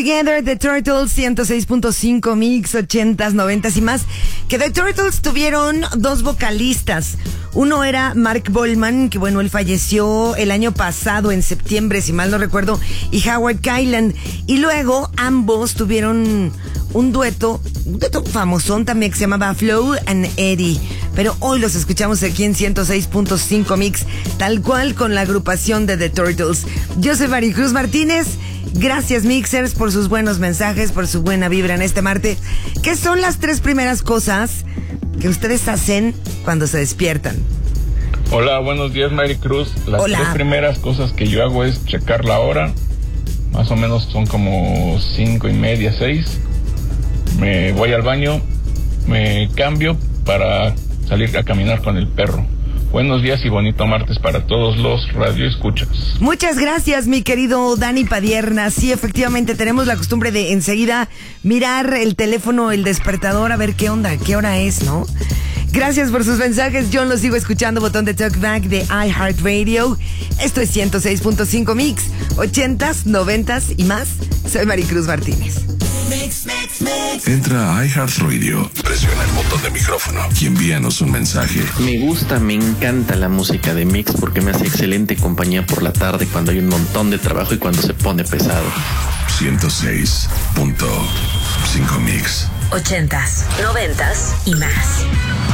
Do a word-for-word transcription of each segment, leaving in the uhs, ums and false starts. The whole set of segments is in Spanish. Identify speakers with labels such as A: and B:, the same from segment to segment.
A: Together, The Turtles, ciento seis punto cinco mix, ochentas, noventas y más. Que The Turtles tuvieron dos vocalistas. Uno era Mark Bolan, que bueno, él falleció el año pasado, en septiembre, si mal no recuerdo, y Howard Kaylan. Y luego ambos tuvieron un dueto, un dueto famosón también, que se llamaba Flow and Eddie. Pero hoy los escuchamos aquí en ciento seis punto cinco mix, tal cual con la agrupación de The Turtles. Yo soy Maricruz Martínez. Gracias, Mixers, por sus buenos mensajes, por su buena vibra en este martes. ¿Qué son las tres primeras cosas que ustedes hacen cuando se despiertan?
B: Hola, buenos días, Maricruz. Las
A: Hola.
B: tres primeras cosas que yo hago es checar la hora. Más o menos son como cinco y media, seis. Me voy al baño, me cambio para salir a caminar con el perro. Buenos días y bonito martes para todos los radioescuchas.
A: Muchas gracias, mi querido Dani Padierna. Sí, efectivamente, tenemos la costumbre de enseguida mirar el teléfono, el despertador, a ver qué onda, qué hora es, ¿no? Gracias por sus mensajes. Yo los sigo escuchando, botón de talkback de iHeartRadio. Esto es ciento seis punto cinco mix, ochentas, noventas y más. Soy Maricruz Martínez.
C: Mix, mix, mix. Entra a iHeartRadio, presiona el botón de micrófono y envíanos un mensaje.
D: Me gusta, me encanta la música de Mix porque me hace excelente compañía por la tarde cuando hay un montón de trabajo y cuando se pone pesado.
C: ciento seis punto cinco mix.
E: Ochentas, noventas y más.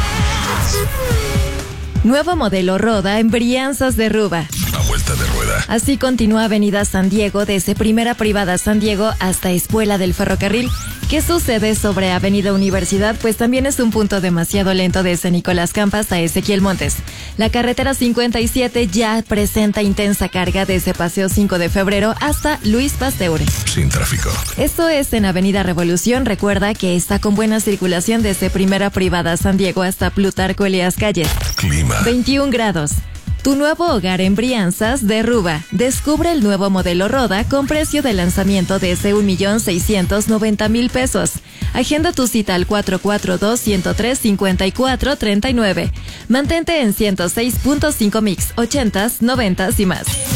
F: Nuevo modelo Roda en Brianzas de Ruba.
C: A vuelta de rueda.
F: Así continúa Avenida San Diego desde Primera Privada San Diego hasta Espuela del Ferrocarril. ¿Qué sucede sobre Avenida Universidad? Pues también es un punto demasiado lento desde Nicolás Campas a Ezequiel Montes. La carretera cincuenta y siete ya presenta intensa carga desde Paseo cinco de Febrero hasta Luis Pasteur.
C: Sin tráfico.
F: Esto es en Avenida Revolución. Recuerda que está con buena circulación desde Primera Privada San Diego hasta Plutarco Elías Calles.
C: Clima.
F: veintiún grados. Tu nuevo hogar en Brianzas de Ruba. Descubre el nuevo modelo Roda con precio de lanzamiento desde un millón seiscientos noventa mil pesos. Agenda tu cita al cuatro cuatro dos, uno cero tres, cinco cuatro tres nueve. Mantente en ciento seis punto cinco mix, ochentas, noventas y más.